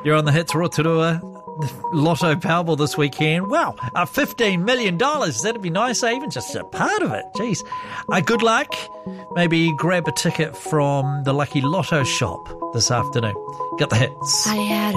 You're on the Hits Rotorua Lotto Powerball this weekend. Wow, $15 million. That'd be nice, even just a part of it. Jeez. Good luck. Maybe grab a ticket from the Lucky Lotto shop this afternoon. Got the hits. I had